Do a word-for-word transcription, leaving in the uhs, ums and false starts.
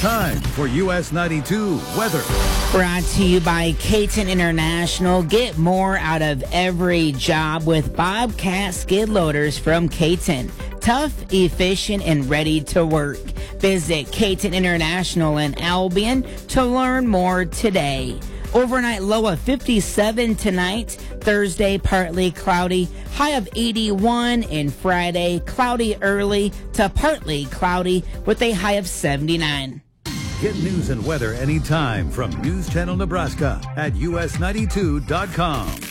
Time for U S ninety-two weather. Brought to you by Caton International. Get more out of every job with Bobcat skid loaders from Caton. Tough, efficient, and ready to work. Visit Caton International in Albion to learn more today. Overnight low of fifty-seven tonight. Thursday, partly cloudy. High of eighty-one. And Friday, cloudy early to partly cloudy with a high of seventy-nine. Get news and weather anytime from News Channel Nebraska at U S ninety-two dot com.